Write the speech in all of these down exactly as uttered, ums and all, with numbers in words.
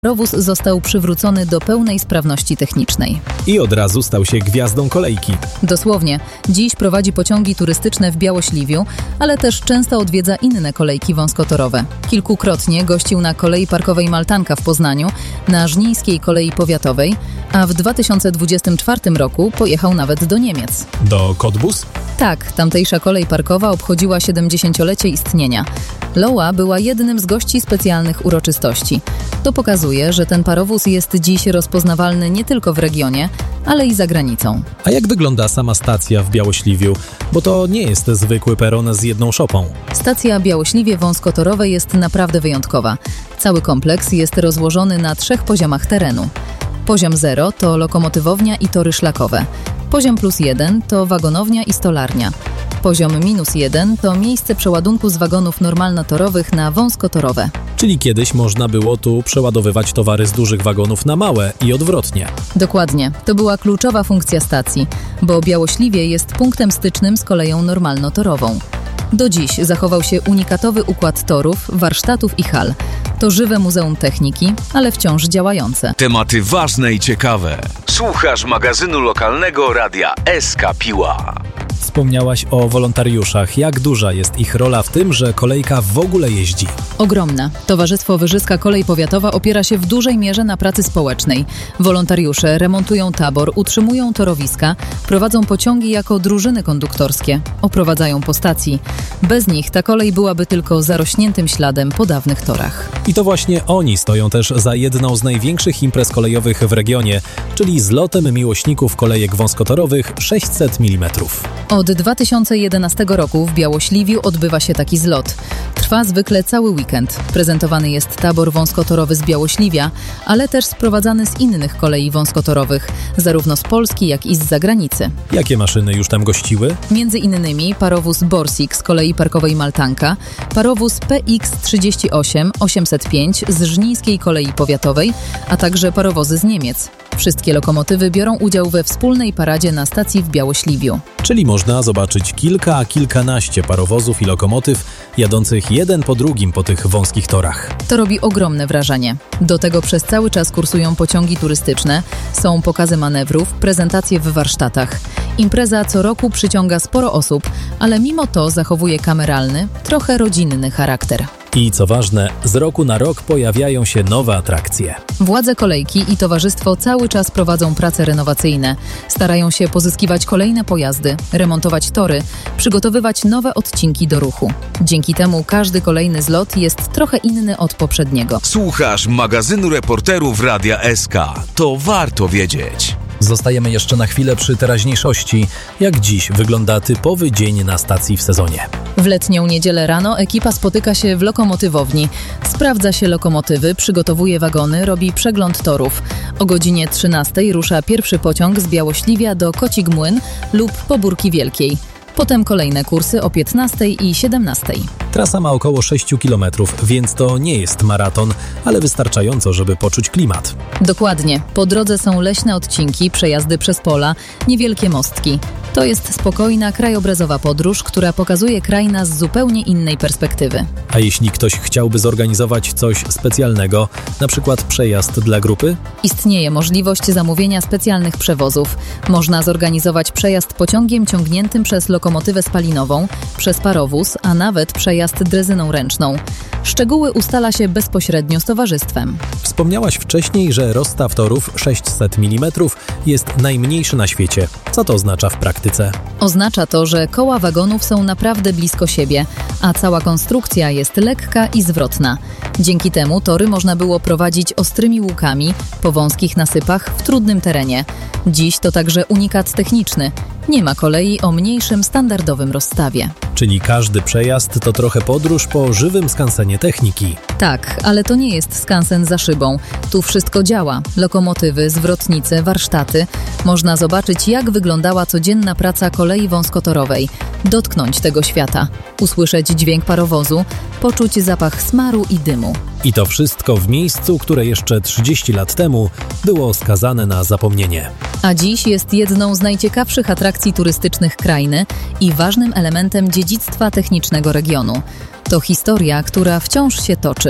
Parowóz został przywrócony do pełnej sprawności technicznej. I od razu stał się gwiazdą kolejki. Dosłownie. Dziś prowadzi pociągi turystyczne w Białośliwiu, ale też często odwiedza inne kolejki wąskotorowe. Kilkukrotnie gościł na kolei parkowej Maltanka w Poznaniu, na Żnińskiej Kolei Powiatowej, a w dwa tysiące dwudziestym czwartym roku pojechał nawet do Niemiec. Do Cottbus? Tak, tamtejsza kolej parkowa obchodziła siedemdziesięciolecie istnienia. Loa była jednym z gości specjalnych uroczystości. To pokazuje, że ten parowóz jest dziś rozpoznawalny nie tylko w regionie, ale i za granicą. A jak wygląda sama stacja w Białośliwiu? Bo to nie jest zwykły peron z jedną szopą. Stacja Białośliwie wąskotorowe jest naprawdę wyjątkowa. Cały kompleks jest rozłożony na trzech poziomach terenu. Poziom zero to lokomotywownia i tory szlakowe. Poziom plus jeden to wagonownia i stolarnia. Poziom minus jeden to miejsce przeładunku z wagonów normalnotorowych na wąskotorowe. Czyli kiedyś można było tu przeładowywać towary z dużych wagonów na małe i odwrotnie. Dokładnie. To była kluczowa funkcja stacji, bo Białośliwie jest punktem stycznym z koleją normalnotorową. Do dziś zachował się unikatowy układ torów, warsztatów i hal. To żywe muzeum techniki, ale wciąż działające. Tematy ważne i ciekawe. Słuchasz magazynu lokalnego Radia S K Piła. Wspomniałaś o wolontariuszach. Jak duża jest ich rola w tym, że kolejka w ogóle jeździ? Ogromna. Towarzystwo Wyżyska Kolej Powiatowa opiera się w dużej mierze na pracy społecznej. Wolontariusze remontują tabor, utrzymują torowiska, prowadzą pociągi jako drużyny konduktorskie, oprowadzają po stacji. Bez nich ta kolej byłaby tylko zarośniętym śladem po dawnych torach. I to właśnie oni stoją też za jedną z największych imprez kolejowych w regionie, czyli zlotem miłośników kolejek wąskotorowych sześćset milimetrów. Od dwa tysiące jedenastego roku w Białośliwiu odbywa się taki zlot. Trwa zwykle cały weekend. Prezentowany jest tabor wąskotorowy z Białośliwia, ale też sprowadzany z innych kolei wąskotorowych, zarówno z Polski, jak i z zagranicy. Jakie maszyny już tam gościły? Między innymi parowóz Borsig z kolei parkowej Maltanka, parowóz P X trzydzieści osiem osiemset pięć z Żnińskiej Kolei Powiatowej, a także parowozy z Niemiec. Wszystkie lokomotywy biorą udział we wspólnej paradzie na stacji w Białośliwiu. Czyli można zobaczyć kilka, a kilkanaście parowozów i lokomotyw jadących jeden po drugim po tych wąskich torach. To robi ogromne wrażenie. Do tego przez cały czas kursują pociągi turystyczne, są pokazy manewrów, prezentacje w warsztatach. Impreza co roku przyciąga sporo osób, ale mimo to zachowuje kameralny, trochę rodzinny charakter. I co ważne, z roku na rok pojawiają się nowe atrakcje. Władze kolejki i towarzystwo cały czas prowadzą prace renowacyjne. Starają się pozyskiwać kolejne pojazdy, remontować tory, przygotowywać nowe odcinki do ruchu. Dzięki temu każdy kolejny zlot jest trochę inny od poprzedniego. Słuchasz magazynu reporterów Radia S K. To warto wiedzieć. Zostajemy jeszcze na chwilę przy teraźniejszości. Jak dziś wygląda typowy dzień na stacji w sezonie? W letnią niedzielę rano ekipa spotyka się w lokomotywowni. Sprawdza się lokomotywy, przygotowuje wagony, robi przegląd torów. O godzinie trzynastej rusza pierwszy pociąg z Białośliwia do Kocik Młyn lub Pobórki Wielkiej. Potem kolejne kursy o piętnastej i siedemnastej. Trasa ma około sześć kilometrów, więc to nie jest maraton, ale wystarczająco, żeby poczuć klimat. Dokładnie. Po drodze są leśne odcinki, przejazdy przez pola, niewielkie mostki. To jest spokojna, krajobrazowa podróż, która pokazuje kraj nas z zupełnie innej perspektywy. A jeśli ktoś chciałby zorganizować coś specjalnego, na przykład przejazd dla grupy? Istnieje możliwość zamówienia specjalnych przewozów. Można zorganizować przejazd pociągiem ciągniętym przez lokomotywę spalinową, przez parowóz, a nawet przejazd drezyną ręczną. Szczegóły ustala się bezpośrednio z towarzystwem. Wspomniałaś wcześniej, że rozstaw torów sześćset milimetrów jest najmniejszy na świecie. Co to oznacza w praktyce? Oznacza to, że koła wagonów są naprawdę blisko siebie, a cała konstrukcja jest lekka i zwrotna. Dzięki temu tory można było prowadzić ostrymi łukami po wąskich nasypach w trudnym terenie. Dziś to także unikat techniczny. Nie ma kolei o mniejszym standardowym rozstawie. Czyli każdy przejazd to trochę podróż po żywym skansenie techniki. Tak, ale to nie jest skansen za szybą. Tu wszystko działa. Lokomotywy, zwrotnice, warsztaty. Można zobaczyć, jak wyglądała codzienna praca kolei wąskotorowej. Dotknąć tego świata. Usłyszeć dźwięk parowozu. Poczuć zapach smaru i dymu. I to wszystko w miejscu, które jeszcze trzydzieści lat temu było skazane na zapomnienie. A dziś jest jedną z najciekawszych atrakcji turystycznych krainy i ważnym elementem dziedzictwa technicznego regionu. To historia, która wciąż się toczy.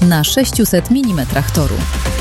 na sześćset milimetrów toru.